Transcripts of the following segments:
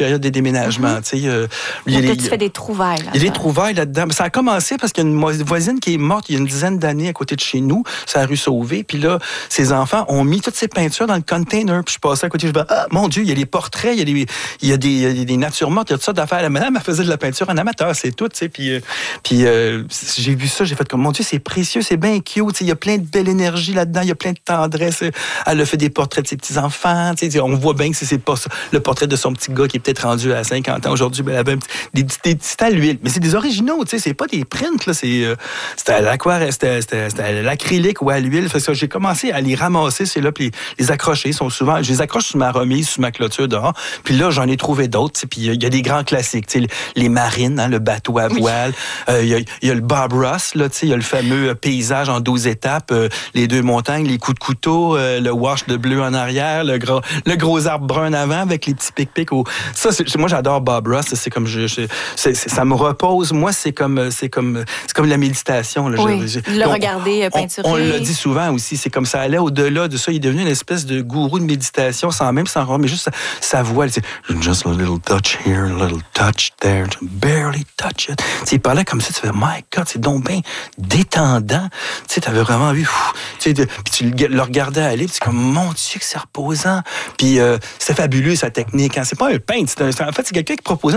période des déménagements. Tu fais des trouvailles. Là-dedans. Il y a des trouvailles là-dedans. Ça a commencé parce qu'il y a une voisine qui est morte il y a une dizaine d'années à côté de chez nous, c'est la rue Sauvé. Puis là, ses enfants ont mis toutes ces peintures dans le container. Puis je passais à côté, je me dis, mon Dieu, il y a des portraits, il y a des natures mortes, il y a toutes sortes d'affaires. La madame, elle faisait de la peinture en amateur, c'est tout. Puis j'ai vu ça, j'ai fait comme, mon Dieu, c'est précieux, c'est bien cute. Il y a plein de belle énergie là-dedans, il y a plein de tendresse. Elle a fait des portraits de ses petits-enfants. On voit bien que c'est pas ça. Le portrait de son petit gars qui est peut-être rendu à 50 ans aujourd'hui, elle avait des petits à l'huile. Mais c'est des originaux, c'est pas des prints. Là, c'était à l'aquarelle, c'était à l'acrylique ou à l'huile. Fait que j'ai commencé à les ramasser, c'est là, puis les accrocher. Je les accroche sur ma remise, sur ma clôture dehors. Puis là, j'en ai trouvé d'autres. Puis il y a des grands classiques, les marines, le bateau à voile. Il y a le Bob Ross, il y a le fameux paysage en 12 étapes, les 2 montagnes, les coups de couteau, le wash de bleu en arrière, le gros arbre brun avant avec les petits pic-pics. Moi, j'adore Bob Ross. C'est comme ça me repose. Moi, c'est comme la méditation. Là. Le regarder peinturer. On l'a dit souvent aussi. C'est comme ça allait au-delà de ça. Il est devenu une espèce de gourou de méditation sans rendre, mais juste sa voix. C'est just a little touch here, a little touch there, barely touch it. Il parlait comme ça. Tu fais, my God, c'est donc bien détendant. Tu avais vraiment envie. Puis tu le regardais aller. Puis c'est comme, mon Dieu, que c'est reposant. Puis c'est fabuleux sa technique. Hein. C'est pas un peintre. En fait, c'est quelqu'un qui proposait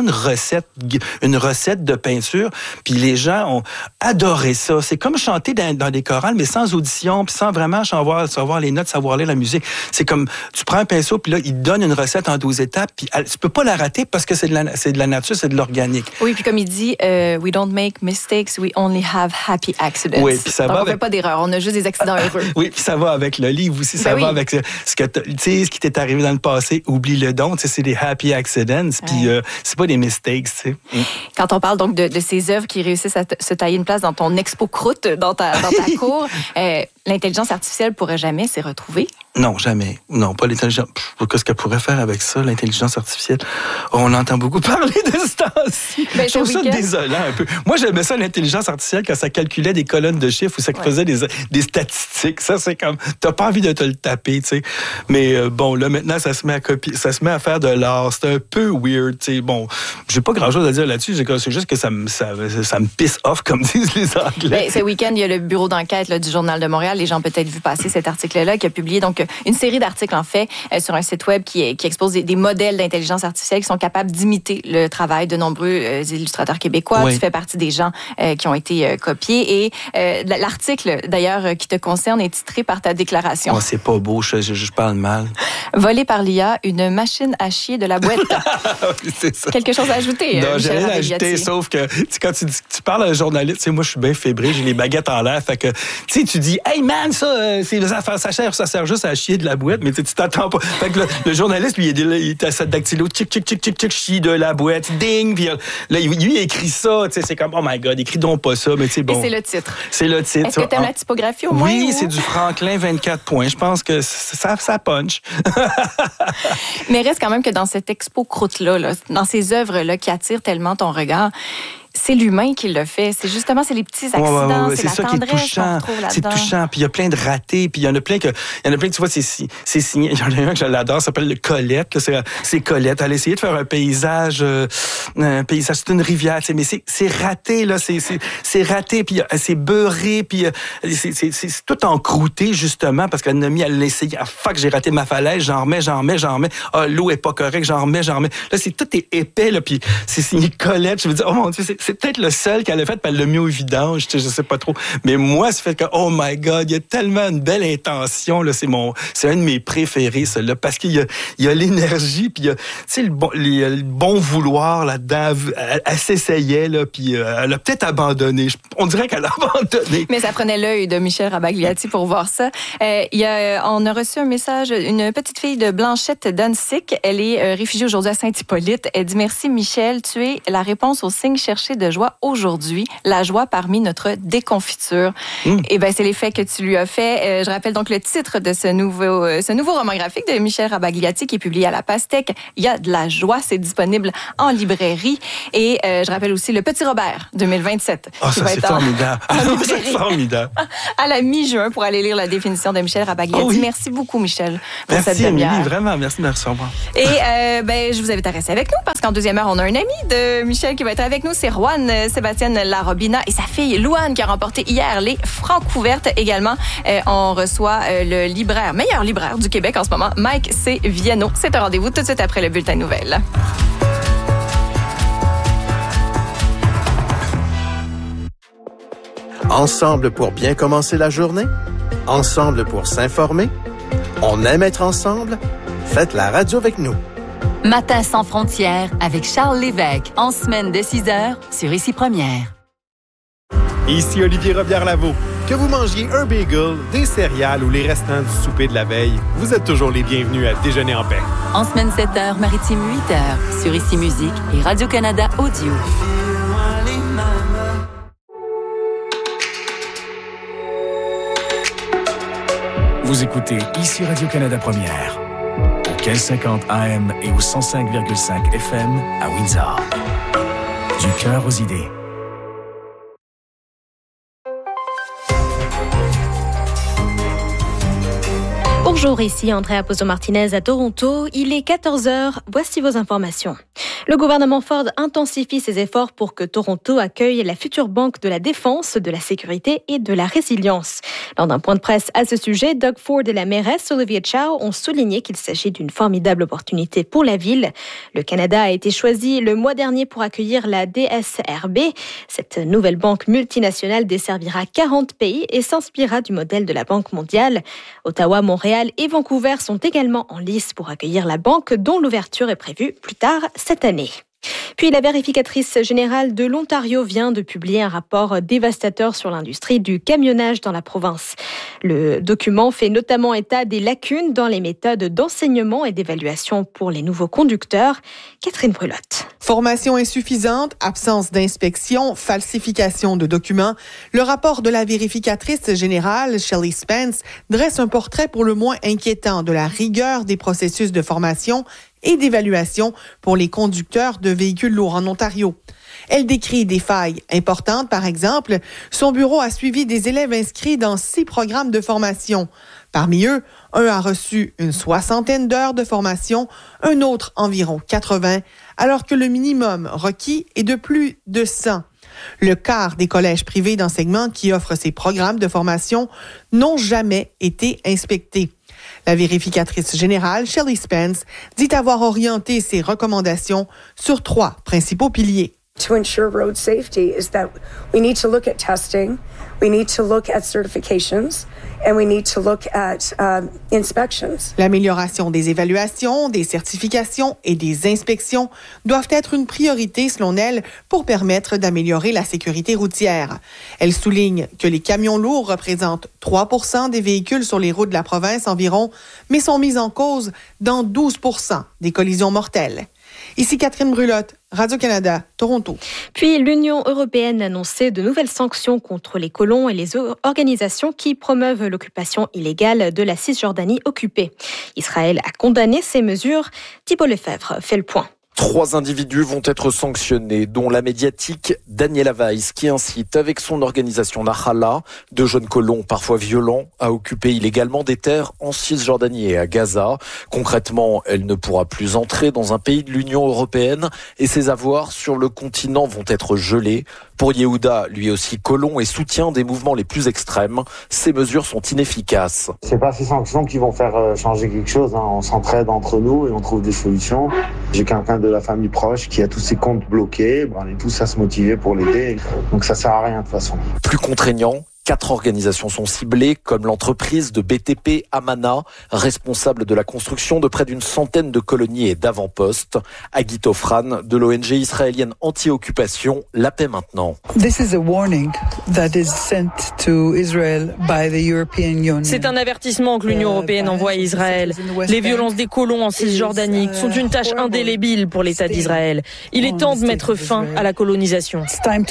une recette de peinture. Puis les gens ont adoré ça. C'est comme chanter dans des chorales, mais sans audition, puis sans vraiment savoir les notes, savoir lire la musique. C'est comme, tu prends un pinceau, puis là, il te donne une recette en 12 étapes, puis tu peux pas la rater parce que c'est de la nature, c'est de l'organique. Oui, puis comme il dit, we don't make mistakes, we only have happy accidents. Oui, puis ça va. On fait pas d'erreurs, on a juste des accidents heureux. Oui, puis ça va avec le livre aussi, ça va avec ce qui t'est arrivé dans le passé, oublie le don, c'est des happy accidents, puis c'est pas des mistakes, tu sais. Quand on parle donc de ces œuvres qui réussissent à se tailler une place dans ton expo croûte, dans ta cour, l'intelligence artificielle pourrait jamais s'y retrouver? Non, jamais. Non, pas l'intelligence. Qu'est-ce qu'elle pourrait faire avec ça, l'intelligence artificielle? On entend beaucoup parler de ce temps-ci. Je trouve ça désolant un peu. Moi, j'aimais ça, l'intelligence artificielle, quand ça calculait des colonnes de chiffres ou ça faisait des statistiques. Ça, c'est comme, t'as pas envie de te le taper, tu sais. Mais bon, là, maintenant, ça se met à copier, ça se met à faire de l'art. C'est un peu weird, tu sais. Bon, j'ai pas grand-chose à dire là-dessus. C'est juste que ça me pisse off, comme disent les Anglais. Ce week-end, il y a le bureau d'enquête du Journal de Montréal. Les gens ont peut-être vu passer cet article-là, qui a publié donc une série d'articles, en fait, sur un site web qui expose des modèles d'intelligence artificielle qui sont capables d'imiter le travail de nombreux illustrateurs québécois. Oui. Tu fais partie des gens qui ont été copiés. Et l'article, d'ailleurs, qui te concerne est titré par ta déclaration. Oh, c'est pas beau, je parle mal. Volé par l'IA, une machine à chier de la boîte. Oui, c'est ça. Quelque chose à ajouter? Non, j'ai rien à ajouter, sauf que quand tu parles à un journaliste, moi, je suis bien fébrile, j'ai les baguettes en l'air, fait que tu dis, hey man, ça sert juste à chier de la boîte, mais tu t'attends pas. Fait que le journaliste, lui, il est à sa dactylo, tchic, chie de la boîte, ding, puis là, lui, il écrit ça, c'est comme, oh my God, écris donc pas ça, mais bon. Et c'est le titre. C'est le titre. Est-ce que t'aimes la typographie au moins? Oui, c'est du Franklin 24 points. Je pense que ça punch. Mais reste quand même que dans cette expo croûte-là, dans ces œuvres-là qui attirent tellement ton regard, c'est l'humain qui le fait. C'est les petits accidents, c'est la ça tendresse qui est touchant. C'est touchant. Puis il y a plein de ratés. Puis il y en a plein tu vois, c'est signé. Il y en a un que je l'adore, ça s'appelle le Colette. C'est Colette. Elle a essayé de faire un paysage. C'est une rivière, mais c'est raté, là. C'est raté. Puis c'est beurré. Puis c'est tout encrouté, justement, parce qu'elle l'a essayé. Ah, fuck, j'ai raté ma falaise. J'en remets. Ah, l'eau est pas correcte. J'en remets. Là, tout est épais, là. Puis c'est signé Colette. Je me dis, oh mon Dieu, c'est peut-être le seul qu'elle a fait, puis elle l'a mis au vidange, je sais pas trop. Mais moi, ça fait que, oh my God, il y a tellement une belle intention, là, c'est un de mes préférés, celui-là, parce qu'il y a l'énergie, puis il y a le bon vouloir là-dedans. Elle s'essayait, là, puis elle a peut-être abandonné. On dirait qu'elle a abandonné. Mais ça prenait l'œil de Michel Rabagliati pour voir ça. On a reçu un message, une petite fille de Blanchette d'Annecy. Elle est réfugiée aujourd'hui à Saint-Hippolyte. Elle dit, merci Michel, tu es la réponse au signe cherché pensée de joie aujourd'hui, la joie parmi notre déconfiture. Et ben c'est l'effet que tu lui as fait. Je rappelle donc le titre de ce nouveau roman graphique de Michel Rabagliati qui est publié à La Pastèque. Il y a de la joie, c'est disponible en librairie. Et je rappelle aussi Le Petit Robert 2027. Ah, ça c'est formidable. C'est formidable. À la mi-juin pour aller lire la définition de Michel Rabagliati. Oui. Merci beaucoup, Michel, pour merci, cette demi-heure. Émilie, vraiment, merci de me recevoir. Et je vous invite à rester avec nous parce qu'en deuxième heure, on a un ami de Michel qui va être avec nous. C'est Juan Sébastien Larobina et sa fille Louane qui a remporté hier les Francouvertes. Également, on reçoit le meilleur libraire du Québec en ce moment, Mike C. Viano. C'est un rendez-vous tout de suite après le bulletin de nouvelles. Ensemble pour bien commencer la journée? Ensemble pour s'informer? On aime être ensemble? Faites la radio avec nous. Matin sans frontières avec Charles Lévesque, en semaine de 6h sur Ici Première. Ici Olivier Robillard-Lavaux. Que vous mangiez un bagel, des céréales ou les restants du souper de la veille, vous êtes toujours les bienvenus à Déjeuner en paix. En semaine 7h, maritime 8h, sur Ici Musique et Radio-Canada Audio. Vous écoutez Ici Radio-Canada Première, au 1550 AM et au 105,5 FM à Windsor. Du cœur aux idées. Bonjour, ici Andrea Pozzo-Martinez à Toronto. Il est 14h. Voici vos informations. Le gouvernement Ford intensifie ses efforts pour que Toronto accueille la future banque de la défense, de la sécurité et de la résilience. Lors d'un point de presse à ce sujet, Doug Ford et la mairesse Olivia Chow ont souligné qu'il s'agit d'une formidable opportunité pour la ville. Le Canada a été choisi le mois dernier pour accueillir la DSRB. Cette nouvelle banque multinationale desservira 40 pays et s'inspirera du modèle de la Banque mondiale. Ottawa, Montréal et Vancouver sont également en lice pour accueillir la banque dont l'ouverture est prévue plus tard cette année. Puis la vérificatrice générale de l'Ontario vient de publier un rapport dévastateur sur l'industrie du camionnage dans la province. Le document fait notamment état des lacunes dans les méthodes d'enseignement et d'évaluation pour les nouveaux conducteurs. Catherine Brulotte. Formation insuffisante, absence d'inspection, falsification de documents. Le rapport de la vérificatrice générale, Shelley Spence, dresse un portrait pour le moins inquiétant de la rigueur des processus de formation et d'évaluation pour les conducteurs de véhicules lourds en Ontario. Elle décrit des failles importantes. Par exemple, son bureau a suivi des élèves inscrits dans 6 programmes de formation. Parmi eux, un a reçu une 60aine d'heures de formation, un autre environ 80, alors que le minimum requis est de plus de 100. Le quart des collèges privés d'enseignement qui offrent ces programmes de formation n'ont jamais été inspectés. La vérificatrice générale, Shelley Spence, dit avoir orienté ses recommandations sur 3 principaux piliers. To ensure road safety is that we need to look at testing, we need to look at certifications, and we need to look at inspections. L'amélioration des évaluations, des certifications et des inspections doivent être une priorité, selon elle, pour permettre d'améliorer la sécurité routière. Elle souligne que les camions lourds représentent 3% des véhicules sur les routes de la province environ, mais sont mis en cause dans 12% des collisions mortelles. Ici Catherine Brulotte, Radio-Canada, Toronto. Puis l'Union européenne a annoncé de nouvelles sanctions contre les colons et les organisations qui promeuvent l'occupation illégale de la Cisjordanie occupée. Israël a condamné ces mesures. Thibault Lefebvre fait le point. 3 individus vont être sanctionnés, dont la médiatique Daniela Weiss, qui incite avec son organisation Nahala de jeunes colons parfois violents à occuper illégalement des terres en Cisjordanie et à Gaza. Concrètement, elle ne pourra plus entrer dans un pays de l'Union européenne et ses avoirs sur le continent vont être gelés. Pour Yehuda, lui aussi colon et soutien des mouvements les plus extrêmes, ces mesures sont inefficaces. C'est pas ces sanctions qui vont faire changer quelque chose. On s'entraide entre nous et on trouve des solutions. J'ai quelqu'un de la famille proche qui a tous ses comptes bloqués. On est tous à se motiver pour l'aider. Donc ça sert à rien de toute façon. Plus contraignant, 4 organisations sont ciblées, comme l'entreprise de BTP Amana, responsable de la construction de près d'une centaine de colonies et d'avant-postes. Agit Ofran, de l'ONG israélienne anti-occupation, La Paix Maintenant. C'est un avertissement que l'Union européenne envoie à Israël. Les violences des colons en Cisjordanie sont une tâche indélébile pour l'État d'Israël. Il est temps de mettre fin à la colonisation.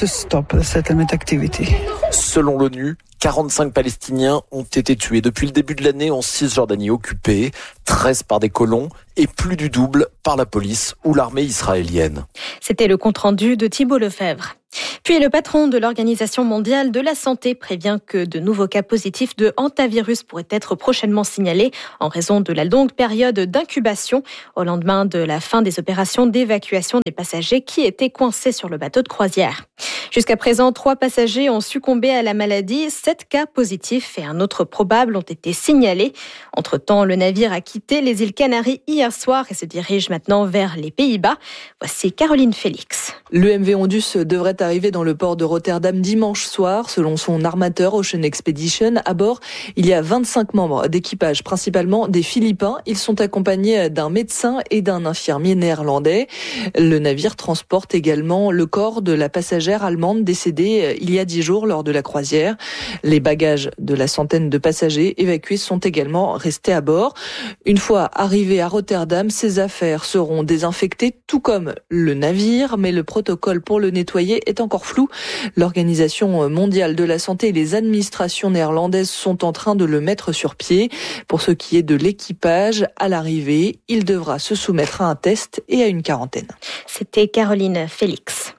Selon l'ONU, 45 Palestiniens ont été tués depuis le début de l'année en Cisjordanie occupée, 13 par des colons et plus du double par la police ou l'armée israélienne. C'était le compte-rendu de Thibault Lefebvre. Puis le patron de l'Organisation mondiale de la santé prévient que de nouveaux cas positifs de hantavirus pourraient être prochainement signalés en raison de la longue période d'incubation au lendemain de la fin des opérations d'évacuation des passagers qui étaient coincés sur le bateau de croisière. Jusqu'à présent, 3 passagers ont succombé à la maladie, 7 cas positifs et un autre probable ont été signalés. Entre-temps, le navire a quitté les îles Canaries hier soir et se dirige maintenant vers les Pays-Bas. Voici Caroline Félix. Le MV Ondus devrait arriver dans le port de Rotterdam dimanche soir, selon son armateur Ocean Expedition. À bord, il y a 25 membres d'équipage, principalement des Philippins. Ils sont accompagnés d'un médecin et d'un infirmier néerlandais. Le navire transporte également le corps de la passagère allemande décédée il y a 10 jours lors de la croisière. Les bagages de la centaine de passagers évacués sont également restés à bord. Une fois arrivés à Rotterdam, ces affaires seront désinfectées, tout comme le navire, mais le protocole pour le nettoyer est encore flou. L'Organisation mondiale de la santé et les administrations néerlandaises sont en train de le mettre sur pied. Pour ce qui est de l'équipage, à l'arrivée, il devra se soumettre à un test et à une quarantaine. C'était Caroline Félix.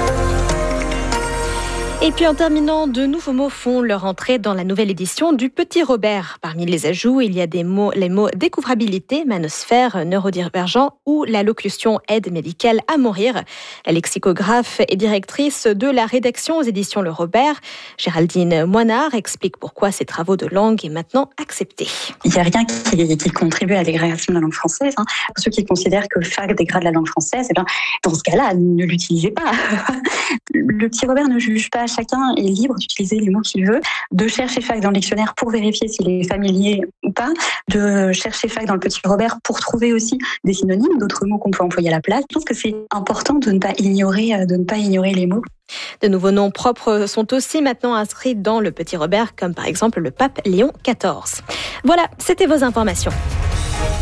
Et puis en terminant, de nouveaux mots font leur entrée dans la nouvelle édition du Petit Robert. Parmi les ajouts, il y a les mots découvrabilité, manosphère, neurodivergent ou la locution aide médicale à mourir. La lexicographe et directrice de la rédaction aux éditions Le Robert, Géraldine Moinard, explique pourquoi ces travaux de langue est maintenant accepté. Il n'y a rien qui contribue à la dégradation de la langue française. Pour ceux qui considèrent que le FAC dégrade la langue française, dans ce cas-là, ne l'utilisez pas. Le Petit Robert ne juge pas. Chacun est libre d'utiliser les mots qu'il veut, de chercher FAC dans le dictionnaire pour vérifier s'il est familier ou pas, de chercher FAC dans le Petit Robert pour trouver aussi des synonymes, d'autres mots qu'on peut employer à la place. Je pense que c'est important de ne pas ignorer les mots. De nouveaux noms propres sont aussi maintenant inscrits dans le Petit Robert, comme par exemple le pape Léon XIV. Voilà, c'était vos informations.